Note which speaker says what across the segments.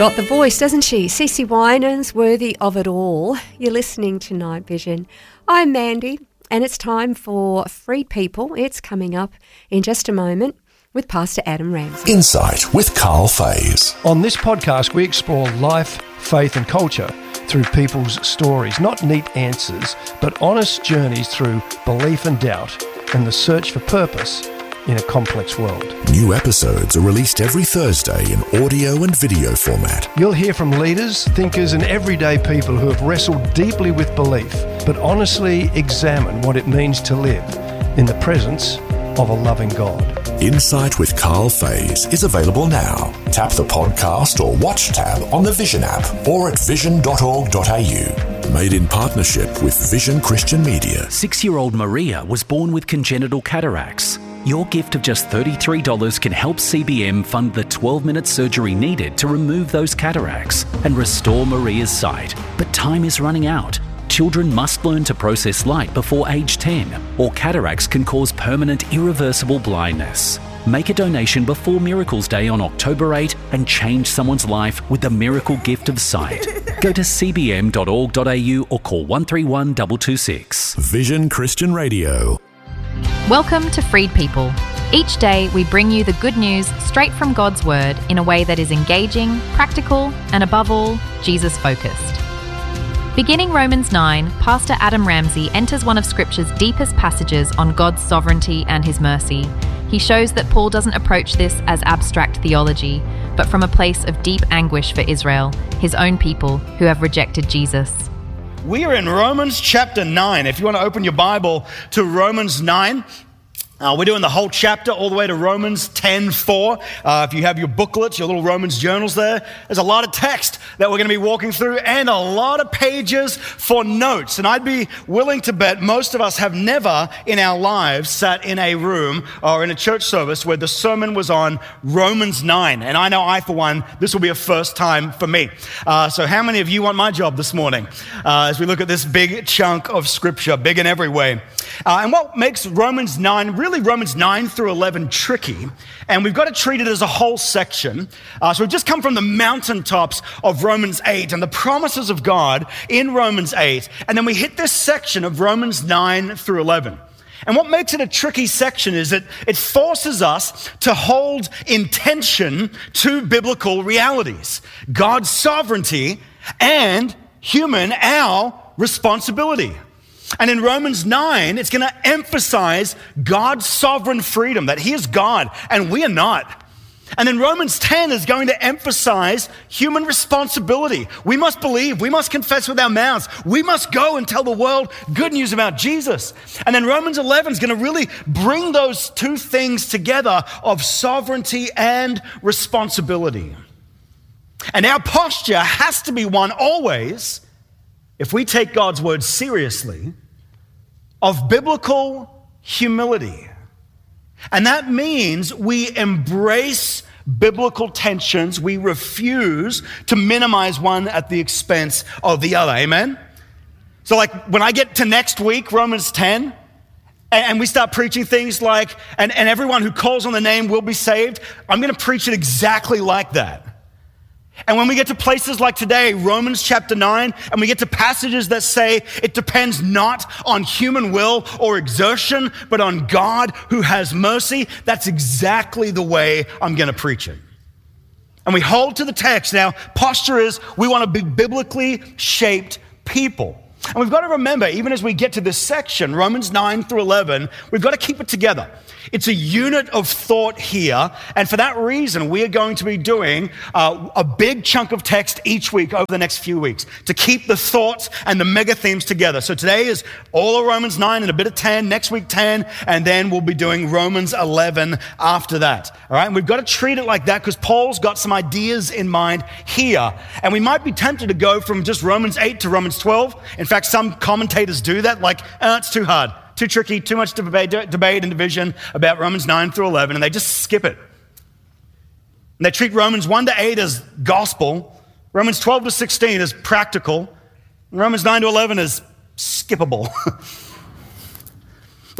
Speaker 1: got the voice, doesn't she? CeCe Winans, worthy of it all. You're listening to Night Vision. I'm Mandy, and it's time for Free People. It's coming up in just a moment with Pastor Adam Ramsey.
Speaker 2: Insight with Carl Fays.
Speaker 3: On this podcast, we explore life, faith and culture through people's stories. Not neat answers, but honest journeys through belief and doubt and the search for purpose in a complex world.
Speaker 2: New episodes are released every Thursday in audio and video format.
Speaker 3: You'll hear from leaders, thinkers and everyday people who have wrestled deeply with belief, but honestly examine what it means to live in the presence of a loving God.
Speaker 2: Insight with Carl Fays is available now. Tap the podcast or watch tab on the Vision app or at vision.org.au. Made in partnership with Vision Christian Media.
Speaker 4: 6-year-old Maria was born with congenital cataracts. Your gift of just $33 can help CBM fund the 12-minute surgery needed to remove those cataracts and restore Maria's sight. But time is running out. Children must learn to process light before age 10, or cataracts can cause permanent, irreversible blindness. Make a donation before Miracles Day on October 8 and change someone's life with the miracle gift of sight. Go to cbm.org.au or call 131 226.
Speaker 2: Vision Christian Radio.
Speaker 5: Welcome to Freed People. Each day we bring you the good news straight from God's Word in a way that is engaging, practical, and above all, Jesus-focused. Beginning Romans 9, Pastor Adam Ramsey enters one of Scripture's deepest passages on God's sovereignty and His mercy. He shows that Paul doesn't approach this as abstract theology, but from a place of deep anguish for Israel, his own people who have rejected Jesus.
Speaker 6: We are in Romans chapter 9. If you want to open your Bible to Romans 9, we're doing the whole chapter all the way to Romans 10:4. If you have your booklets, your little Romans journals there's a lot of text that we're going to be walking through and a lot of pages for notes. And I'd be willing to bet most of us have never in our lives sat in a room or in a church service where the sermon was on Romans 9. And I know I, for one, this will be a first time for me. So how many of you want my job this morning as we look at this big chunk of Scripture, big in every way? And what makes Romans 9 Romans 9 through 11 tricky, and we've got to treat it as a whole section. So we've just come from the mountaintops of Romans 8 and the promises of God in Romans 8, and then we hit this section of Romans 9 through 11. And what makes it a tricky section is that it forces us to hold in tension two biblical realities: God's sovereignty and our responsibility. And in Romans 9, it's going to emphasize God's sovereign freedom, that He is God and we are not. And then Romans 10 is going to emphasize human responsibility. We must believe, we must confess with our mouths, we must go and tell the world good news about Jesus. And then Romans 11 is going to really bring those two things together of sovereignty and responsibility. And our posture has to be one always, if we take God's word seriously, of biblical humility. And that means we embrace biblical tensions. We refuse to minimize one at the expense of the other. Amen? So like when I get to next week, Romans 10, and we start preaching things like, and everyone who calls on the name will be saved, I'm going to preach it exactly like that. And when we get to places like today, Romans chapter 9, and we get to passages that say it depends not on human will or exertion, but on God who has mercy, that's exactly the way I'm going to preach it. And we hold to the text. Now, posture is we want to be biblically shaped people. And we've got to remember, even as we get to this section, Romans 9 through 11, we've got to keep it together. It's a unit of thought here, and for that reason, we are going to be doing a big chunk of text each week over the next few weeks to keep the thoughts and the mega themes together. So today is all of Romans 9 and a bit of 10, next week 10, and then we'll be doing Romans 11 after that. All right, and we've got to treat it like that because Paul's got some ideas in mind here, and we might be tempted to go from just Romans 8 to Romans 12. In fact, some commentators do that, like, it's too hard. Too tricky, too much debate and division about Romans 9 through 11, and they just skip it. And they treat Romans 1 to 8 as gospel, Romans 12 to 16 as practical, and Romans 9 to 11 as skippable.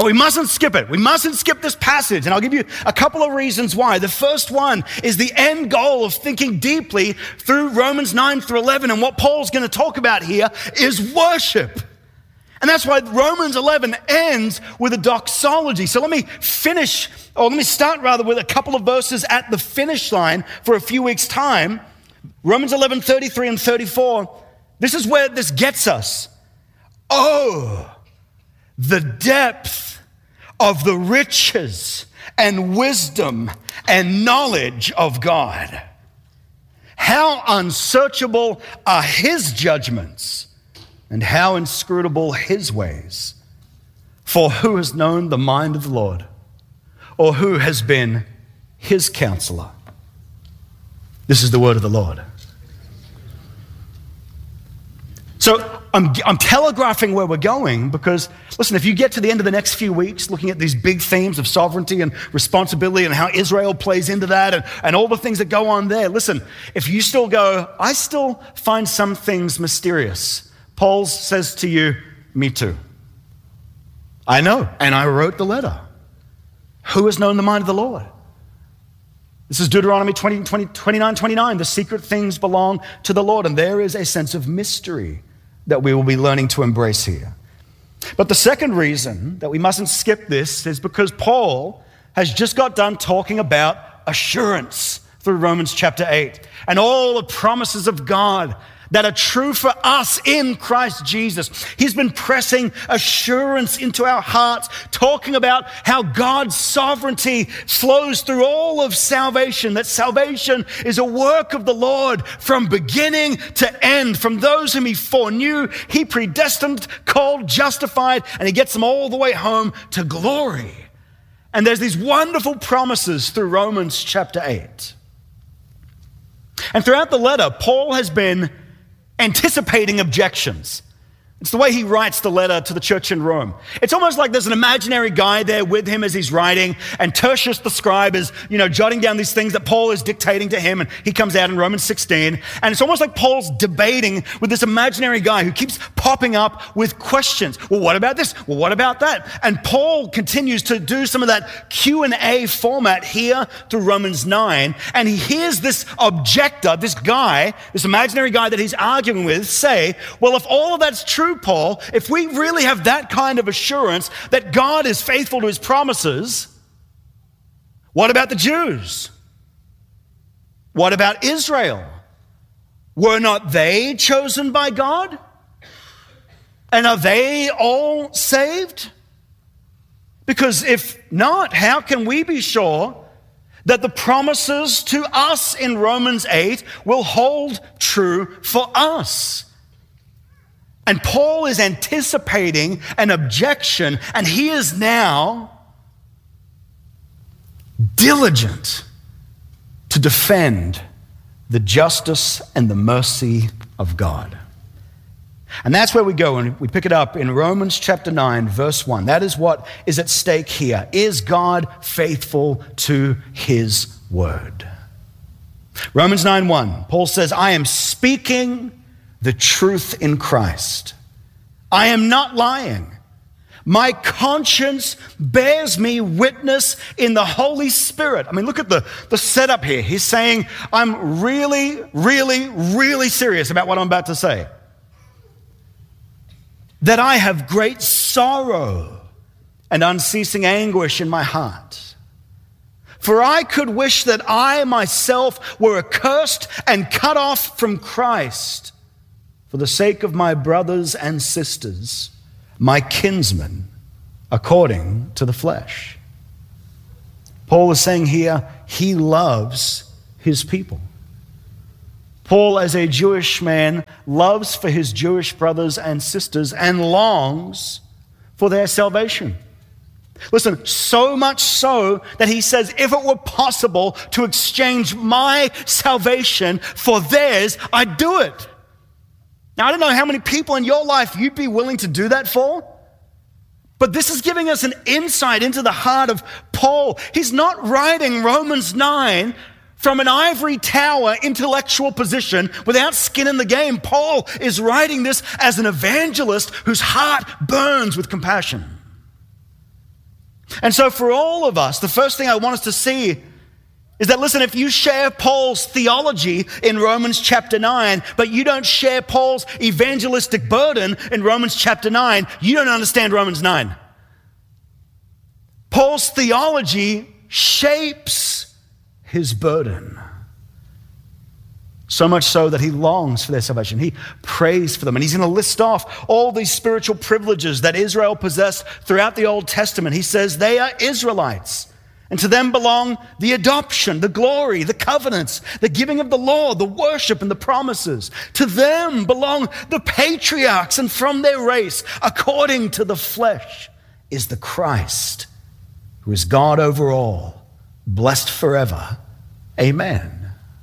Speaker 6: But we mustn't skip it. We mustn't skip this passage. And I'll give you a couple of reasons why. The first one is the end goal of thinking deeply through Romans 9 through 11. And what Paul's going to talk about here is worship. And that's why Romans 11 ends with a doxology. So let me start with a couple of verses at the finish line for a few weeks' time. Romans 11, 33 and 34. This is where this gets us. Oh, the depth of the riches and wisdom and knowledge of God. How unsearchable are his judgments and how inscrutable his ways. For who has known the mind of the Lord, or who has been his counselor? This is the word of the Lord. So I'm telegraphing where we're going because, listen, if you get to the end of the next few weeks looking at these big themes of sovereignty and responsibility and how Israel plays into that and all the things that go on there, listen, if you still go, I still find some things mysterious, Paul says to you, me too. I know, and I wrote the letter. Who has known the mind of the Lord? This is Deuteronomy 29:29. The secret things belong to the Lord, and there is a sense of mystery that we will be learning to embrace here. But the second reason that we mustn't skip this is because Paul has just got done talking about assurance through Romans chapter 8 and all the promises of God that are true for us in Christ Jesus. He's been pressing assurance into our hearts, talking about how God's sovereignty flows through all of salvation, that salvation is a work of the Lord from beginning to end. From those whom he foreknew, he predestined, called, justified, and he gets them all the way home to glory. And there's these wonderful promises through Romans chapter 8. And throughout the letter, Paul has been anticipating objections. It's the way he writes the letter to the church in Rome. It's almost like there's an imaginary guy there with him as he's writing, and Tertius the scribe is, jotting down these things that Paul is dictating to him, and he comes out in Romans 16, and it's almost like Paul's debating with this imaginary guy who keeps popping up with questions. Well, what about this? Well, what about that? And Paul continues to do some of that Q&A format here through Romans 9, and he hears this objector, this guy, this imaginary guy that he's arguing with, say, well, if all of that's true, Paul, if we really have that kind of assurance that God is faithful to his promises, what about the Jews? What about Israel? Were not they chosen by God? And are they all saved? Because if not, how can we be sure that the promises to us in Romans 8 will hold true for us? And Paul is anticipating an objection, and he is now diligent to defend the justice and the mercy of God. And that's where we go, and we pick it up in Romans chapter 9, verse 1. That is what is at stake here. Is God faithful to his word? Romans 9:1, Paul says, I am speaking the truth in Christ. I am not lying. My conscience bears me witness in the Holy Spirit. I mean, look at the setup here. He's saying, I'm really, really, really serious about what I'm about to say. That I have great sorrow and unceasing anguish in my heart. For I could wish that I myself were accursed and cut off from Christ, for the sake of my brothers and sisters, my kinsmen, according to the flesh. Paul is saying here, he loves his people. Paul, as a Jewish man, loves for his Jewish brothers and sisters and longs for their salvation. Listen, so much so that he says, if it were possible to exchange my salvation for theirs, I'd do it. Now, I don't know how many people in your life you'd be willing to do that for, but this is giving us an insight into the heart of Paul. He's not writing Romans 9 from an ivory tower intellectual position without skin in the game. Paul is writing this as an evangelist whose heart burns with compassion. And so for all of us, the first thing I want us to see is that, listen, if you share Paul's theology in Romans chapter 9, but you don't share Paul's evangelistic burden in Romans chapter 9, you don't understand Romans 9. Paul's theology shapes his burden. So much so that he longs for their salvation. He prays for them. And he's going to list off all these spiritual privileges that Israel possessed throughout the Old Testament. He says they are Israelites. And to them belong the adoption, the glory, the covenants, the giving of the law, the worship, and the promises. To them belong the patriarchs, and from their race, according to the flesh, is the Christ, who is God over all, blessed forever. Amen.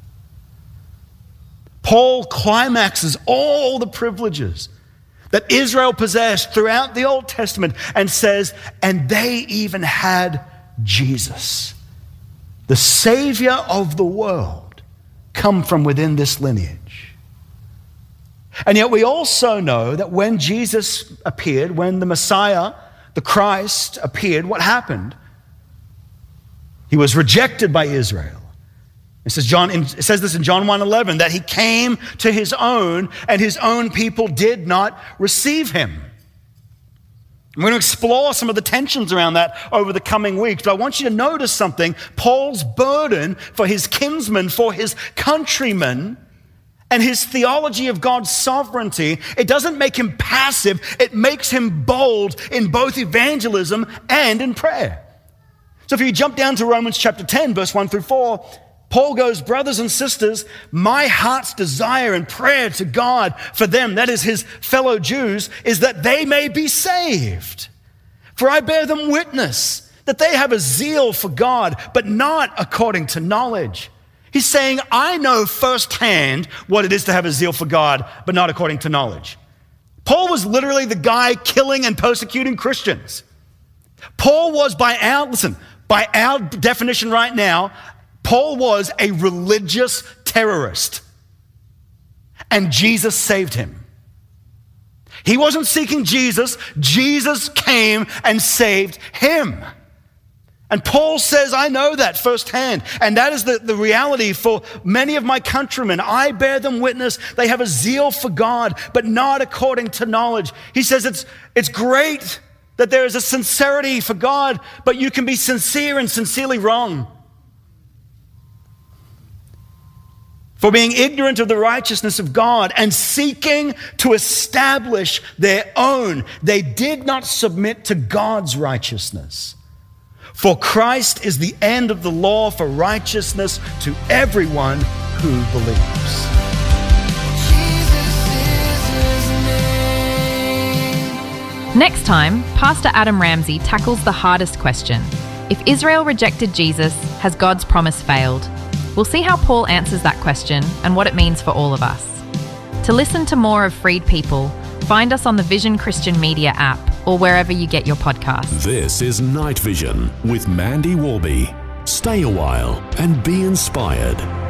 Speaker 6: Paul climaxes all the privileges that Israel possessed throughout the Old Testament and says, and they even had Jesus, the Savior of the world, come from within this lineage. And yet we also know that when Jesus appeared, when the Messiah, the Christ, appeared, what happened? He was rejected by Israel. It says this in John 1:11, that he came to his own, and his own people did not receive him. I'm going to explore some of the tensions around that over the coming weeks, but I want you to notice something. Paul's burden for his kinsmen, for his countrymen, and his theology of God's sovereignty, it doesn't make him passive, it makes him bold in both evangelism and in prayer. So if you jump down to Romans chapter 10, verse 1 through 4, Paul goes, brothers and sisters, my heart's desire and prayer to God for them, that is his fellow Jews, is that they may be saved. For I bear them witness that they have a zeal for God, but not according to knowledge. He's saying, I know firsthand what it is to have a zeal for God, but not according to knowledge. Paul was literally the guy killing and persecuting Christians. Paul was by our definition right now, Paul was a religious terrorist, and Jesus saved him. He wasn't seeking Jesus. Jesus came and saved him. And Paul says, I know that firsthand. And that is the reality for many of my countrymen. I bear them witness. They have a zeal for God, but not according to knowledge. He says it's great that there is a sincerity for God, but you can be sincere and sincerely wrong. For being ignorant of the righteousness of God and seeking to establish their own, they did not submit to God's righteousness. For Christ is the end of the law for righteousness to everyone who believes.
Speaker 5: Next time, Pastor Adam Ramsey tackles the hardest question. If Israel rejected Jesus, has God's promise failed? We'll see how Paul answers that question and what it means for all of us. To listen to more of Freed People, find us on the Vision Christian Media app or wherever you get your podcasts.
Speaker 2: This is Night Vision with Mandy Warby. Stay a while and be inspired.